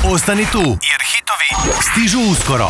Ostani tu, jer hitovi stižu uskoro.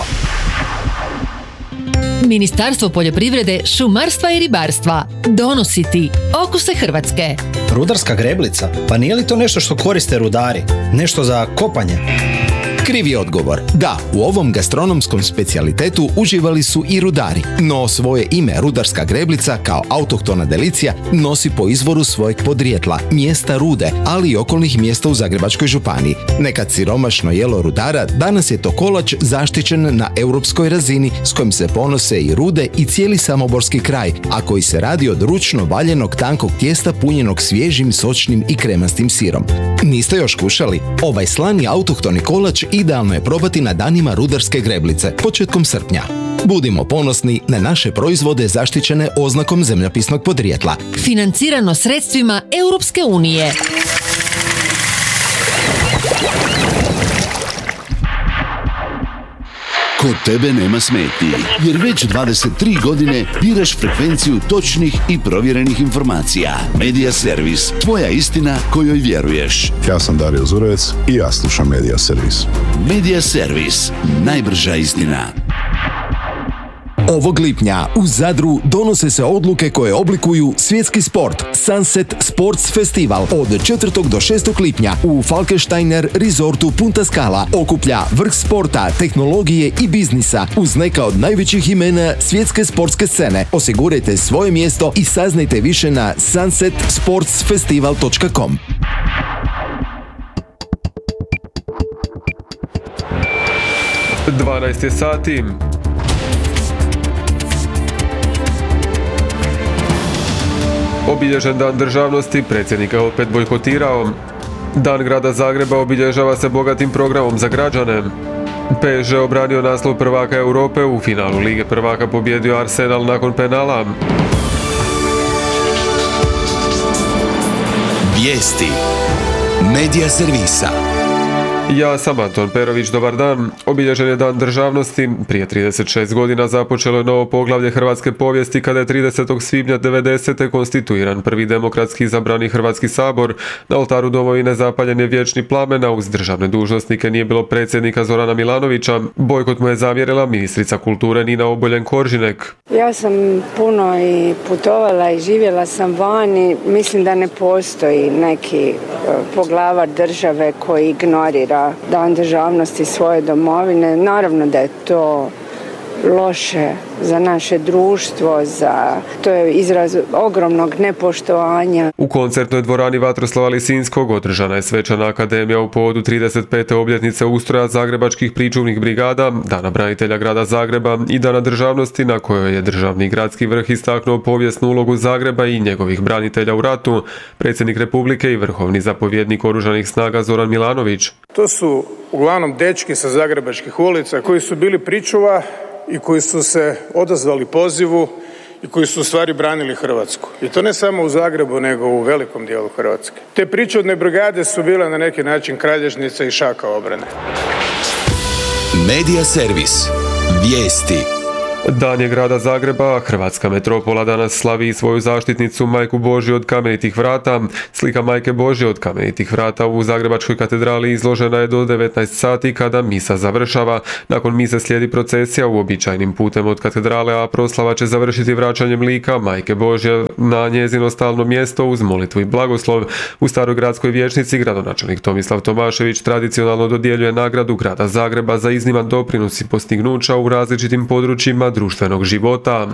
Ministarstvo poljoprivrede, šumarstva i ribarstva donosi ti Okuse Hrvatske. Rudarska greblica? Pa nije li to nešto što koriste rudari? Nešto za kopanje? Krivi odgovor. Da, u ovom gastronomskom specijalitetu uživali su i rudari, no svoje ime rudarska greblica kao autohtona delicija nosi po izvoru svojeg podrijetla, mjesta Rude, ali i okolnih mjesta u Zagrebačkoj županiji. Nekad siromašno jelo rudara, danas je to kolač zaštićen na europskoj razini s kojim se ponose i Rude i cijeli samoborski kraj, a koji se radi od ručno valjenog tankog tijesta punjenog svježim, sočnim i kremastim sirom. Niste još kušali? Ovaj slani autohtoni kolač idealno je probati na danima rudarske greblice, početkom srpnja. Budimo ponosni na naše proizvode zaštićene oznakom zemljopisnog podrijetla. Financirano sredstvima Europske unije. Kod tebe nema smetnji, jer već 23 godine biraš frekvenciju točnih i provjerenih informacija. Medija Servis, tvoja istina kojoj vjeruješ. Ja sam Dario Zurovec i ja slušam Medija Servis. Medija Servis, najbrža istina. Ovog lipnja u Zadru donose se odluke koje oblikuju svjetski sport. Sunset Sports Festival od 4. do 6. lipnja u Falkensteiner Resortu Punta Scala okuplja vrh sporta, tehnologije i biznisa uz neka od najvećih imena svjetske sportske scene. Osigurajte svoje mjesto i saznajte više na sunsetsportsfestival.com. je sati. Obilježen dan državnosti, predsjednik ga opet bojkotirao. Dan grada Zagreba obilježava se bogatim programom za građane. PSG obranio naslov prvaka Europe, u finalu Lige prvaka pobjedio Arsenal nakon penala. Vijesti. Medija Servisa. Ja sam Anton Perović, dobar dan. Obilježen je dan državnosti. Prije 36 godina započelo je novo poglavlje hrvatske povijesti kada je 30. svibnja 90. konstituiran prvi demokratski izabrani Hrvatski sabor. Na oltaru domovine zapaljen je vječni plamen, a uz državne dužnosnike nije bilo predsjednika Zorana Milanovića. Bojkot mu je zamjerila ministrica kulture Nina Obuljen-Koržinek. Ja sam puno i putovala i živjela sam vani. Mislim da ne postoji neki poglavar države koji ignorira dan državnosti svoje domovine. Naravno da je to loše za naše društvo, to je izraz ogromnog nepoštovanja. U koncertnoj dvorani Vatroslava Lisinskog održana je svečana akademija u povodu 35. obljetnice ustroja zagrebačkih pričuvnih brigada, Dana branitelja grada Zagreba i Dana državnosti, na kojoj je državni gradski vrh istaknuo povijesnu ulogu Zagreba i njegovih branitelja u ratu, predsjednik Republike i vrhovni zapovjednik oružanih snaga Zoran Milanović. To su uglavnom dečki sa zagrebačkih ulica koji su bili pričuva i koji su se odazvali pozivu i koji su u stvari branili Hrvatsku. I to ne samo u Zagrebu, nego u velikom dijelu Hrvatske. Te pričuvne brigade su bile na neki način kralježnica i šaka obrane. Medija Servis. Vijesti. Dan je grada Zagreba, hrvatska metropola danas slavi svoju zaštitnicu Majku Božju od kamenitih vrata. Slika Majke Božje od kamenitih vrata u Zagrebačkoj katedrali izložena je do 19 sati kada misa završava. Nakon mise slijedi procesija uobičajenim putem od katedrale, a proslava će završiti vraćanjem lika Majke Božje na njezino stalno mjesto uz molitvu i blagoslov. U Staroj gradskoj vijećnici gradonačelnik Tomislav Tomašević tradicionalno dodjeljuje nagradu grada Zagreba za izniman doprinos i postignuća u različitim područjima društvenog života.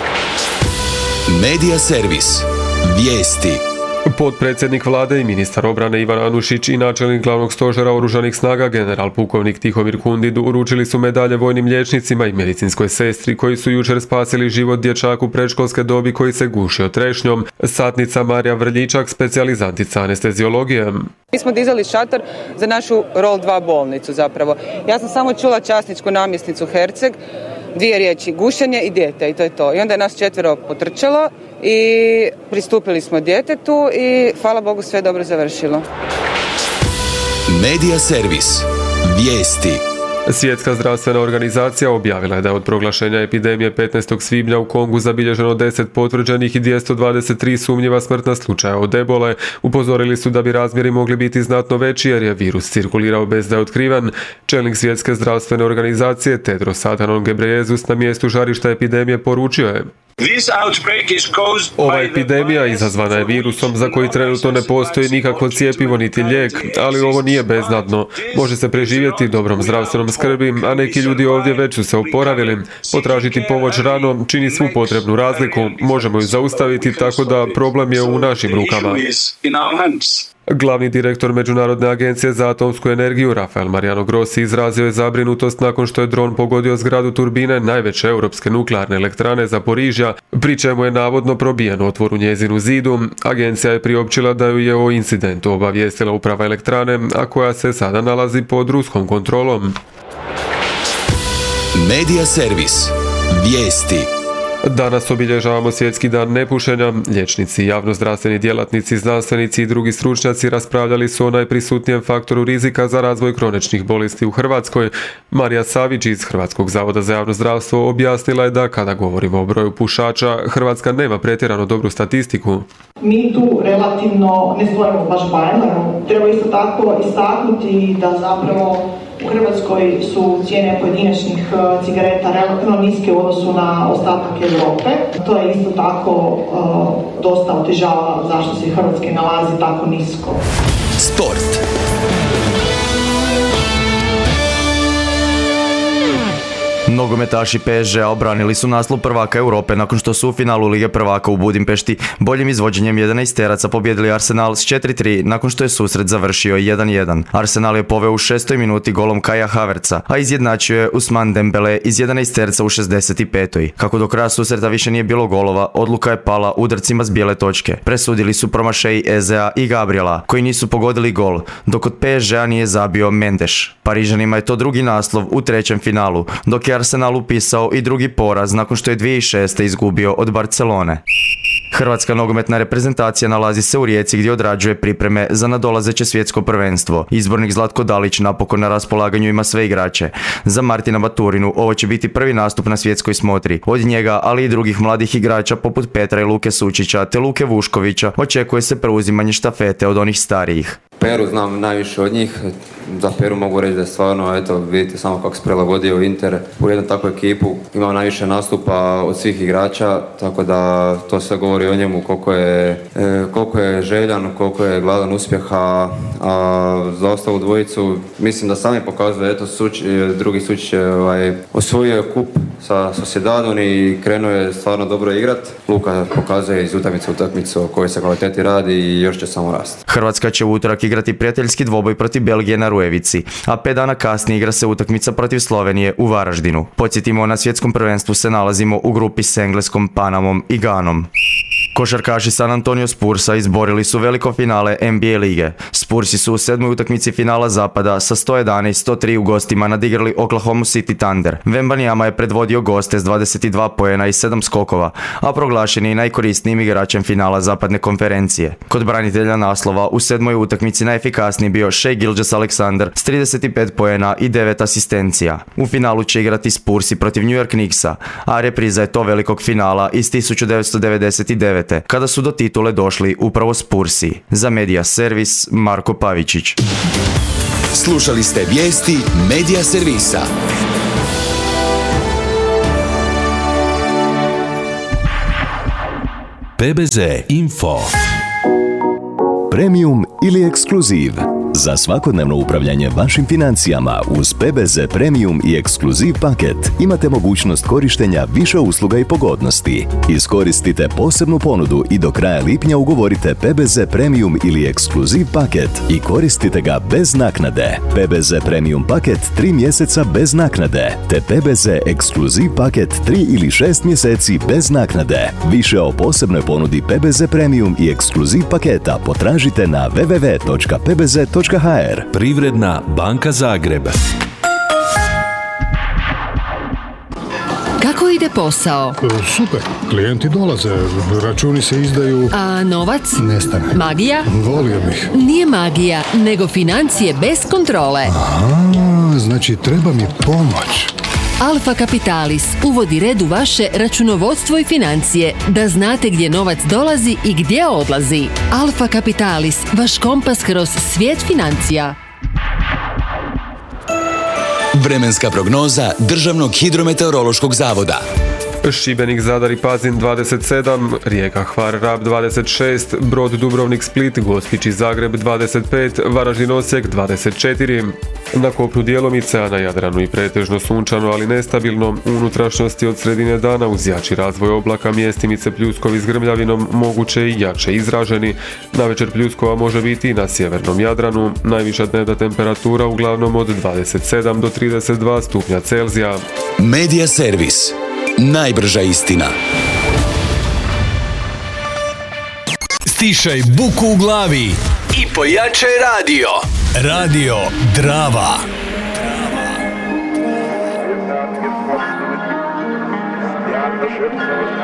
Medija Servis. Vijesti. Potpredsjednik vlade i ministar obrane Ivan Anušić i načelnik glavnog stožera oružanih snaga general pukovnik Tihomir Kundid uručili su medalje vojnim liječnicima i medicinskoj sestri koji su jučer spasili život dječaku predškolske dobi koji se gušio trešnjom. Satnica Marija Vrljičak, specijalizantica anesteziologije. Mi smo dizali šator za našu ROL 2 bolnicu zapravo. Ja sam samo čula časničku namjesnicu Herceg, 2 riječi, gušenje i dijete, i to je to. I onda je nas 4 potrčalo i pristupili smo djetetu i hvala Bogu sve dobro završilo. Medija Servis. Vijesti. Svjetska zdravstvena organizacija objavila je da je od proglašenja epidemije 15. svibnja u Kongu zabilježeno 10 potvrđenih i 223 sumnjiva smrtna slučaja od ebole. Upozorili su da bi razmjeri mogli biti znatno veći jer je virus cirkulirao bez da je otkrivan. Čelnik Svjetske zdravstvene organizacije Tedros Adhanom Ghebreyesus na mjestu žarišta epidemije poručio je: Ova epidemija izazvana je virusom za koji trenutno ne postoji nikakvo cjepivo niti lijek, ali ovo nije beznadno. Može se preživjeti dobrom zdravstvenom skrbi, a neki ljudi ovdje već su se oporavili. Potražiti pomoć rano čini svu potrebnu razliku. Možemo ju zaustaviti, tako da problem je u našim rukama. Glavni direktor Međunarodne agencije za atomsku energiju Rafael Mariano Grossi izrazio je zabrinutost nakon što je dron pogodio zgradu turbine najveće europske nuklearne elektrane Zaporižja, pri čemu je navodno probijen otvor u njezinu zidu. Agencija je priopćila da ju je o incidentu obavijestila uprava elektrane, a koja se sada nalazi pod ruskom kontrolom. Medija servis. Vijesti. Danas obilježavamo svjetski dan nepušenja. Liječnici, javnozdravstveni djelatnici, znanstvenici i drugi stručnjaci raspravljali su o najprisutnijem faktoru rizika za razvoj kroničnih bolesti u Hrvatskoj. Marija Savić iz Hrvatskog zavoda za javno zdravstvo objasnila je da kada govorimo o broju pušača, Hrvatska nema pretjerano dobru statistiku. Mi tu relativno ne stojimo baš bajno. Treba isto tako istaknuti da zapravo u Hrvatskoj su cijene pojedinačnih cigareta relativno niske u odnosu na ostatak Europe. To je isto tako dosta otežava zašto se Hrvatske nalazi tako nisko. Sport. Nogometaši PSG-a obranili su naslov prvaka Europe nakon što su u finalu Lige prvaka u Budimpešti boljim izvođenjem 11-teraca pobjedili Arsenal s 4-3 nakon što je susret završio 1-1. Arsenal je poveo u 6. minuti golom Kaja Havertza, a izjednačio je Ousmane Dembele iz 11-terca u 65. Kako do kraja susreta više nije bilo golova, odluka je pala udarcima s bijele točke. Presudili su promašaji Ezea i Gabriela, koji nisu pogodili gol, dok od PSG-a nije zabio Mendes. Parižanima je to drugi naslov u trećem finalu, dok je Arsenal upisao i drugi poraz nakon što je 2006. izgubio od Barcelone. Hrvatska nogometna reprezentacija nalazi se u Rijeci gdje odrađuje pripreme za nadolazeće svjetsko prvenstvo. Izbornik Zlatko Dalić napokon na raspolaganju ima sve igrače. Za Martina Baturinu ovo će biti prvi nastup na svjetskoj smotri. Od njega, ali i drugih mladih igrača poput Petra i Luke Sučića te Luke Vuškovića očekuje se preuzimanje štafete od onih starijih. Peru znam najviše od njih. Za Peru mogu reći da je stvarno, vidite samo kako se prilagodio Inter u jednu takvu ekipu. Imao najviše nastupa od svih igrača, tako da to sve govori o njemu koliko je željan, koliko je gladan uspjeha. A za ostalu dvojicu mislim da sami pokazuje, drugi Sučić je osvojio kup sa Sociedadom i krenuo je stvarno dobro igrat. Luka pokazuje iz utakmice u utakmicu o kojoj se kvaliteti radi i još će samo rasti. Hrvatska će u utorak igrati prijateljski dvoboj protiv Belgije na Rujevici, a 5 dana kasnije igra se utakmica protiv Slovenije u Varaždinu. Podsjetimo, na svjetskom prvenstvu se nalazimo u grupi s Engleskom, Panamom i Ganom. Košarkaši San Antonio Spursa izborili su veliko finale NBA lige. Spursi su u 7. utakmici finala zapada sa 111-103 u gostima nadigrali Oklahoma City Thunder. Wembanyama je predvodio goste s 22 poena i 7 skokova, a proglašen je najkorisnijim igračem finala zapadne konferencije. Kod branitelja naslova u 7. utakmici najefikasniji bio Shai Gilgeous-Alexander s 35 poena i 9 asistencija. U finalu će igrati Spursi protiv New York Knicksa, a repriza je to velikog finala iz 1999. kada su do titule došli upravo Spursi. Za Medija servis Marko Pavičić. Slušali ste vijesti Medija servisa. PBZ Info. Premium ili ekskluziv. Za svakodnevno upravljanje vašim financijama uz PBZ Premium i ekskluziv paket imate mogućnost korištenja više usluga i pogodnosti. Iskoristite posebnu ponudu i do kraja lipnja ugovorite PBZ Premium ili ekskluziv paket i koristite ga bez naknade. PBZ Premium paket 3 mjeseca bez naknade, te PBZ ekskluziv paket 3 ili 6 mjeseci bez naknade. Više o posebnoj ponudi PBZ Premium i ekskluziv paketa potražite na www.pbz.hr. Privredna banka Zagreb. Kako ide posao? Super, klijenti dolaze, računi se izdaju... A novac? Nestane. Magija? Volio bih. Nije magija, nego financije bez kontrole. znači treba mi pomoć. Alfa Capitalis uvodi red u vaše računovodstvo i financije, da znate gdje novac dolazi i gdje odlazi. Alfa Capitalis, vaš kompas kroz svijet financija. Vremenska prognoza Državnog hidrometeorološkog zavoda. Šibenik, Zadar i Pazin 27, Rijeka, Hvar, Rab 26, Brod, Dubrovnik, Split, Gospić i Zagreb 25, Varaždin, Osijek 24. Na kopnu djelomice, a na Jadranu i pretežno sunčano, ali nestabilno. U unutrašnjosti od sredine dana uz jači razvoj oblaka, mjestimice pljuskovi s grmljavinom, moguće i jače izraženi. Navečer pljuskova može biti i na sjevernom Jadranu. Najviša dnevna temperatura uglavnom od 27 do 32 stupnja Celzija. Medija servis. Najbrža istina. Stišaj buku u glavi i pojačaj radio. Radio Drava.